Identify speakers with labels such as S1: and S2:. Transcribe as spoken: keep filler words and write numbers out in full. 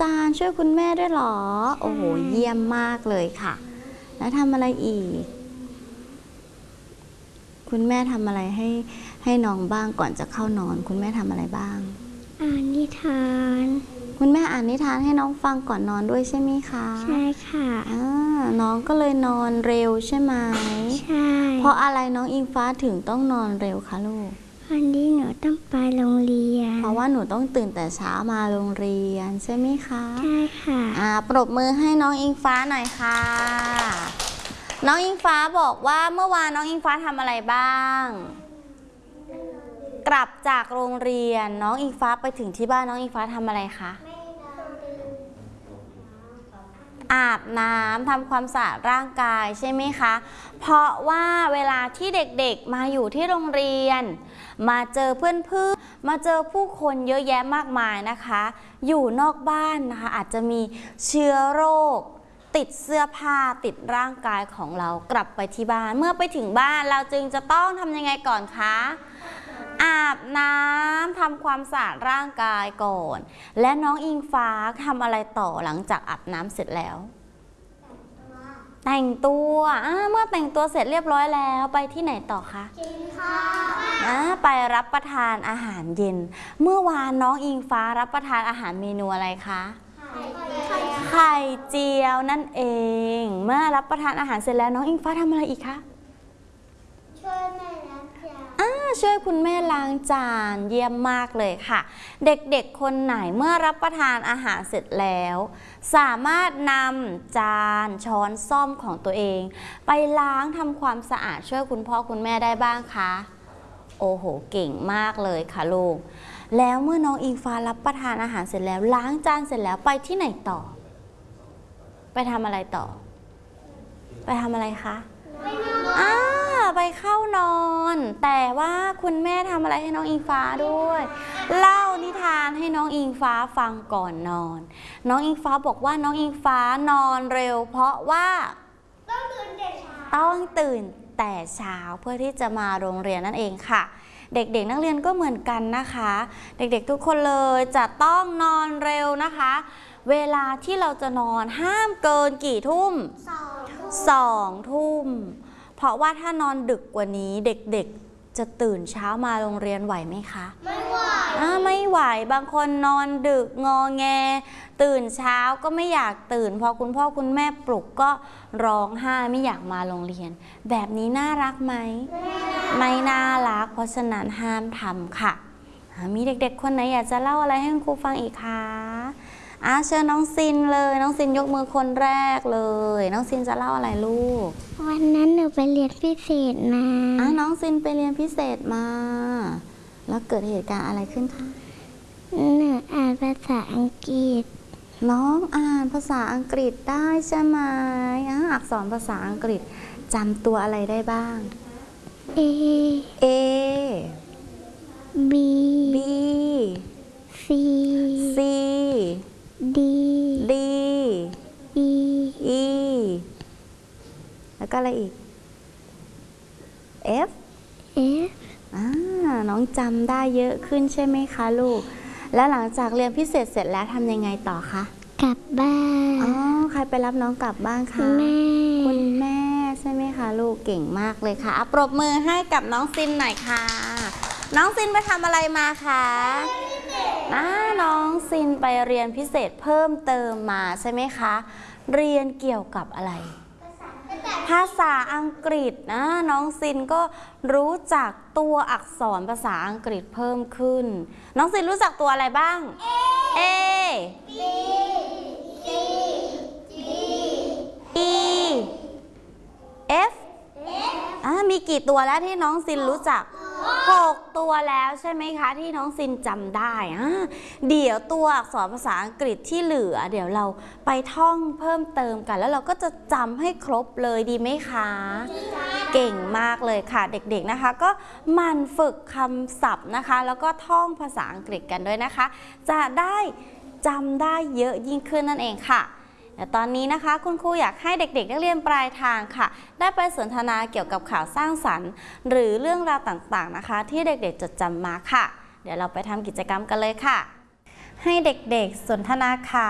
S1: จานช่วยคุณแม่ด้วยหรอโอ้โหเยี่ยมมากเลยค่ะแล้วทำอะไรอีกคุณแม่ทำอะไรให้ให้น้องบ้างก่อนจะเข้านอนคุณแม่ทำอะไรบ้าง
S2: อ่านนิทาน
S1: คุณแม่อ่านนิทานให้น้องฟังก่อนนอนด้วยใช่ไหมคะ
S2: ใช่ค่ะ
S1: อ่าน้องก็เลยนอนเร็วใช่ไหม
S2: ใช่
S1: เพราะอะไรน้องอิงฟ้าถึงต้องนอนเร็วคะลูก
S2: วันนี้หนูต้องไปโรงเรียน
S1: เพราะว่าหนูต้องตื่นแต่เช้ามาโรงเรียนใช่ไหมคะ
S2: ใช่ค่ะ
S1: อ่าปรบมือให้น้องอิงฟ้าหน่อยค่ะน้องอิงฟ้าบอกว่าเมื่อวานน้องอิงฟ้าทำอะไรบ้างกลับจากโรงเรียนน้องอิงฟ้าไปถึงที่บ้านน้องอิงฟ้าทำอะไรคะอาบน้ำทำความสะอาดร่างกายใช่ไหมคะเพราะว่าเวลาที่เด็กๆมาอยู่ที่โรงเรียนมาเจอเพื่อนๆมาเจอผู้คนเยอะแยะมากมายนะคะอยู่นอกบ้านนะคะอาจจะมีเชื้อโรคติดเสื้อผ้าติดร่างกายของเรากลับไปที่บ้านเมื่อไปถึงบ้านเราจึงจะต้องทำยังไงก่อนคะอาบน้ำทำความสะอาดร่างกายก่อนและน้องอิงฟ้าทำอะไรต่อหลังจากอาบน้ำเสร็จแล้วแต่งตัวเมื่อแต่งตัวเสร็จเรียบร้อยแล้วไปที่ไหนต่อคะกินข้าวไปรับประทานอาหารเย็นเมื่อวานน้องอิงฟ้ารับประทานอาหารเมนูอะไรคะไข่เจียวนั่นเองเมื่อรับประทานอาหารเสร็จแล้วน้องอิงฟ้าทำอะไรอีกคะช่วยแม่ล้างจานช่วยคุณแม่ล้างจานเยี่ยมมากเลยค่ะเด็กๆคนไหนเมื่อรับประทานอาหารเสร็จแล้วสามารถนำจานช้อนส้อมของตัวเองไปล้างทำความสะอาดช่วยคุณพ่อคุณแม่ได้บ้างคะโอ้โหเก่งมากเลยค่ะลูกแล้วเมื่อน้องอิงฟ้ารับประทานอาหารเสร็จแล้วล้างจานเสร็จแล้วไปที่ไหนต่อไปทำอะไรต่อไปทำอะไรคะอ่าไปเข้านอนแต่ว่าคุณแม่ทำอะไรให้น้องอิงฟ้าด้วยเล่านิทานให้น้องอิงฟ้าฟังก่อนนอนน้องอิงฟ้าบอกว่าน้องอิงฟ้านอนเร็วเพราะว่าต้องตื่นแต่เช้าต้องตื่นแต่เช้าเพื่อที่จะมาโรงเรียนนั่นเองค่ะเด็กๆนักเรียนก็เหมือนกันนะคะเด็กๆทุกคนเลยจะต้องนอนเร็วนะคะเวลาที่เราจะนอนห้ามเกินกี่ทุ่มสองทุ่มเพราะว่าถ้านอนดึกกว่านี้เด็กๆจะตื่นเช้ามาโรงเรียนไหวไหมคะไม่ไหวอ่าไม่ไหวบางคนนอนดึกงอแงตื่นเช้าก็ไม่อยากตื่นพอคุณพ่อคุณแม่ปลุกก็ร้องไห้ไม่อยากมาโรงเรียนแบบนี้น่ารักไหมไม่น่ารักเพราะฉะนั้นห้ามทำค่ะมีเด็กๆคนไหนอยากจะเล่าอะไรให้คุณครูฟังอีกคะอ่ะเชิญน้องซินเลยน้องซินยกมือคนแรกเลยน้องซินจะเล่าอะไรลูก
S2: วันนั้นหนูไปเรียนพิเศษมา
S1: อ่ะน้องซินไปเรียนพิเศษมาแล้วเกิดเหตุการณ์อะไรขึ้นคะ
S2: หนูอ่านภาษาอังกฤษ
S1: น้องอ่านภาษาอังกฤษได้ใช่ไหมอ่ะอักษรภาษาอังกฤษจำตัวอะไรได้บ้าง
S2: A
S1: A
S2: B
S1: B
S2: C
S1: C
S2: D
S1: D
S2: E
S1: E แล้วก็อะไรอีก F
S2: F
S1: อ่าน้องจำได้เยอะขึ้นใช่ไหมคะลูกแล้วหลังจากเรียนพิเศษเสร็จแล้วทำยังไงต่อคะ
S2: กลับบ้าน
S1: อ๋อใครไปรับน้องกลับบ้านคะ
S2: แม่
S1: คุณแม่ใช่ไหมคะลูกเก่งมากเลยค่ะปรบมือให้กับน้องซินหน่อยค่ะน้องซินไปทำอะไรมาคะนะน้องซินไปเรียนพิเศษเพิ่มเติมมาใช่ไหมคะเรียนเกี่ยวกับอะไรภาษาอังกฤษนะน้องซินก็รู้จักตัวอักษรภาษาอังกฤษเพิ่มขึ้นน้องซินรู้จักตัวอะไรบ้าง A B C D E F อ่ามีกี่ตัวแล้วที่น้องซินรู้จักหกตัวแล้วใช่ไหมคะที่น้องซินจำได้อ่าเดี๋ยวตัวอักษรภาษาอังกฤษที่เหลือเดี๋ยวเราไปท่องเพิ่มเติมกันแล้วเราก็จะจำให้ครบเลยดีไหมคะเก่งมากเลยค่ะเด็กๆนะคะก็หมั่นฝึกคำศัพท์นะคะแล้วก็ท่องภาษาอังกฤษกันด้วยนะคะจะได้จำได้เยอะยิ่งขึ้นนั่นเองค่ะแต่ตอนนี้นะคะคุณครูอยากให้เด็กๆนักเรียนปลายทางค่ะได้ไปสนทนาเกี่ยวกับข่าวสร้างสรรค์หรือเรื่องราวต่างๆนะคะที่เด็กๆจดจำมาค่ะเดี๋ยวเราไปทำกิจกรรมกันเลยค่ะให้เด็กๆสนทนาข่าว